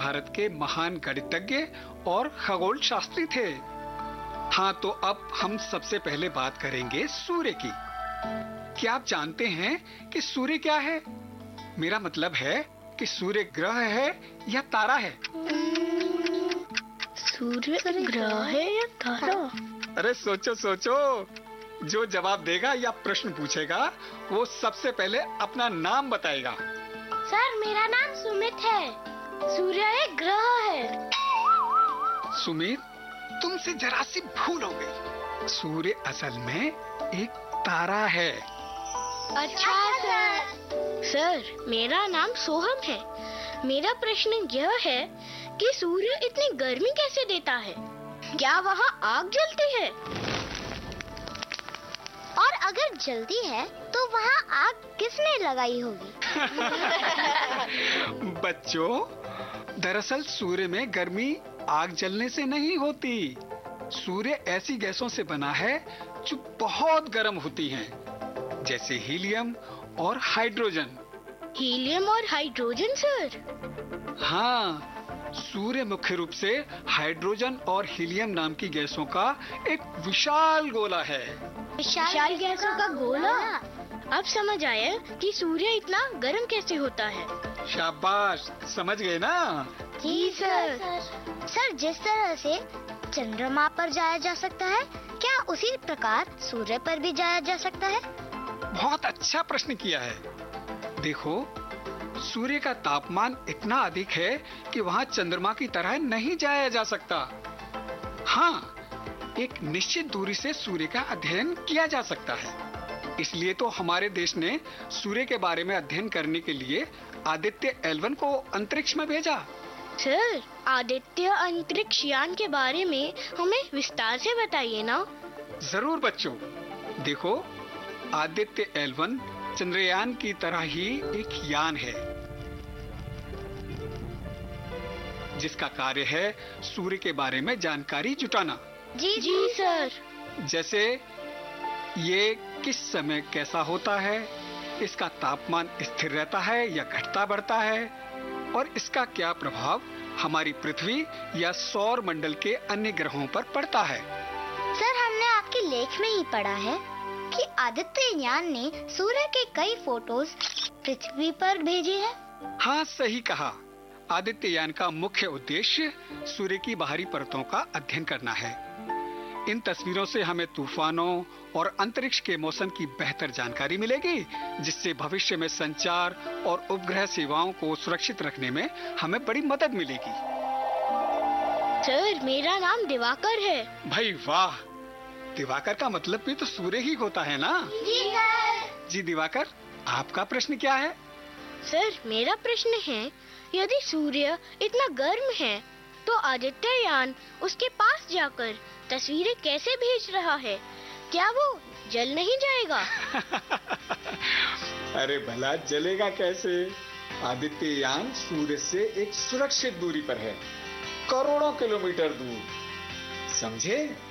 भारत के महान गणितज्ञ और खगोल शास्त्री थे। हाँ, तो अब हम सबसे पहले बात करेंगे सूर्य की। क्या आप जानते हैं कि सूर्य क्या है? मेरा मतलब है कि सूर्य ग्रह है या तारा है? सूर्य ग्रह है या तारा? अरे सोचो सोचो, जो जवाब देगा या प्रश्न पूछेगा वो सबसे पहले अपना नाम बताएगा। सर, मेरा नाम सुमित है। सूर्य एक ग्रह है। सुमित, तुमसे जरा सी भूल हो गई। सूर्य असल में एक तारा है। अच्छा सर। सर, मेरा नाम सोहम है। मेरा प्रश्न यह है कि सूर्य इतनी गर्मी कैसे देता है? क्या वहाँ आग जलती है? और अगर जलती है तो वहाँ आग किसने लगाई होगी? बच्चों, दरअसल सूर्य में गर्मी आग जलने से नहीं होती। सूर्य ऐसी गैसों से बना है जो बहुत गर्म होती हैं, जैसे हीलियम और हाइड्रोजन। हीलियम और हाइड्रोजन सर? हाँ, सूर्य मुख्य रूप से हाइड्रोजन और हीलियम नाम की गैसों का एक विशाल गोला है। विशाल गैसों का गोला? अब समझ आया कि सूर्य इतना गर्म कैसे होता है। शाबाश, समझ गए ना? जी सर। सर, जिस तरह से चंद्रमा पर जाया जा सकता है, क्या उसी प्रकार सूर्य पर भी जाया जा सकता है? बहुत अच्छा प्रश्न किया है। देखो, सूर्य का तापमान इतना अधिक है कि वहाँ चंद्रमा की तरह नहीं जाया जा सकता। हाँ, एक निश्चित दूरी से सूर्य का अध्ययन किया जा सकता है। इसलिए तो हमारे देश ने सूर्य के बारे में अध्ययन करने के लिए आदित्य L1 को अंतरिक्ष में भेजा। सर, आदित्य अंतरिक्ष यान के बारे में हमें विस्तार से बताइए ना। जरूर बच्चों। देखो, आदित्य L1 चंद्रयान की तरह ही एक यान है, जिसका कार्य है सूर्य के बारे में जानकारी जुटाना। जी सर। जैसे ये किस समय कैसा होता है, इसका तापमान स्थिर रहता है या घटता बढ़ता है, और इसका क्या प्रभाव हमारी पृथ्वी या सौर मंडल के अन्य ग्रहों पर पड़ता है। सर, हमने आपके लेख में ही पढ़ा है कि आदित्य यान ने सूर्य के कई फोटोज पृथ्वी पर भेजे हैं। हाँ, सही कहा। आदित्य यान का मुख्य उद्देश्य सूर्य की बाहरी परतों का अध्ययन करना है। इन तस्वीरों से हमें तूफानों और अंतरिक्ष के मौसम की बेहतर जानकारी मिलेगी, जिससे भविष्य में संचार और उपग्रह सेवाओं को सुरक्षित रखने में हमें बड़ी मदद मिलेगी। सर, मेरा नाम दिवाकर है। भाई वाह, दिवाकर का मतलब भी तो सूर्य ही होता है ना? जी सर। जी दिवाकर, आपका प्रश्न क्या है? सर, मेरा प्रश्न है, यदि सूर्य इतना गर्म है तो आदित्य यान उसके पास जाकर तस्वीरें कैसे भेज रहा है? क्या वो जल नहीं जाएगा? अरे भला जलेगा कैसे? आदित्य यान सूर्य से एक सुरक्षित दूरी पर है, करोड़ों किलोमीटर दूर। समझे?